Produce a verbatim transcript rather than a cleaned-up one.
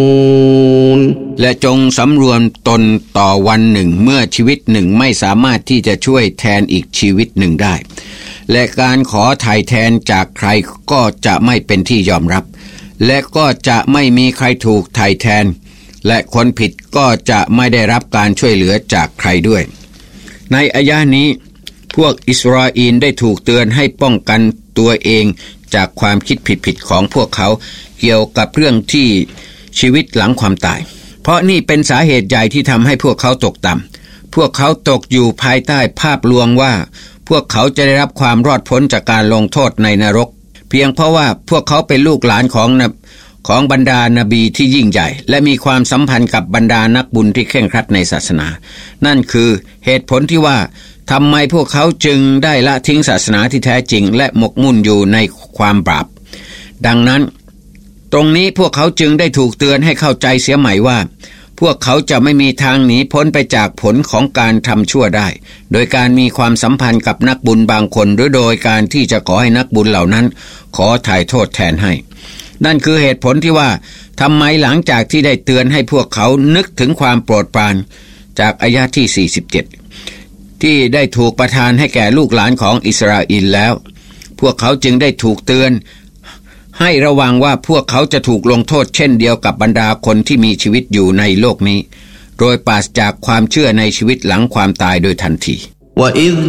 และจงสำรวมตนต่อวันหนึ่งเมื่อชีวิตหนึ่งไม่สามารถที่จะช่วยแทนอีกชีวิตหนึ่งได้และการขอไถ่แทนจากใครก็จะไม่เป็นที่ยอมรับและก็จะไม่มีใครถูกไถ่แทนและคนผิดก็จะไม่ได้รับการช่วยเหลือจากใครด้วยในอายะนี้พวกอิสราเอลได้ถูกเตือนให้ป้องกันตัวเองจากความคิดผิดๆของพวกเขาเกี่ยวกับเรื่องที่ชีวิตหลังความตายเพราะนี่เป็นสาเหตุใหญ่ที่ทำให้พวกเขาตกต่ำพวกเขาตกอยู่ภายใต้ภาพลวงว่าพวกเขาจะได้รับความรอดพ้นจากการลงโทษในนรกเพียงเพราะว่าพวกเขาเป็นลูกหลานของของบรรดานบีที่ยิ่งใหญ่และมีความสัมพันธ์กับบรรดานักบุญที่เคร่งครัดในศาสนานั่นคือเหตุผลที่ว่าทำไมพวกเขาจึงได้ละทิ้งศาสนาที่แท้จริงและหมกมุ่นอยู่ในความบาปดังนั้นตรงนี้พวกเขาจึงได้ถูกเตือนให้เข้าใจเสียใหม่ว่าพวกเขาจะไม่มีทางหนีพ้นไปจากผลของการทำชั่วได้โดยการมีความสัมพันธ์กับนักบุญบางคนหรือโดยการที่จะขอให้นักบุญเหล่านั้นขอไถ่โทษแทนให้นั่นคือเหตุผลที่ว่าทำไมหลังจากที่ได้เตือนให้พวกเขานึกถึงความโปรดปรานจากอายะที่สี่สิบเจ็ดที่ได้ถูกประทานให้แก่ลูกหลานของอิสราเอลแล้วพวกเขาจึงได้ถูกเตือนให้ระวังว่าพวกเขาจะถูกลงโทษเช่นเดียวกับบรรดาคนที่มีชีวิตอยู่ในโลกนี้โดยปราศจากความเชื่อในชีวิตหลังความตายโดยทันที وَإِذْ